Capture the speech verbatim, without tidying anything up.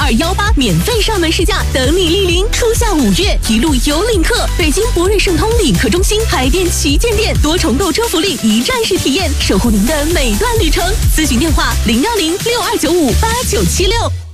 二幺八免费上门试驾，等你莅临。初夏五月，一路有领克，北京博瑞盛通领克中心海淀旗舰店多重购车福利，一站式体验，守护您的每段旅程。咨询电话：零幺零六二九五八九七六。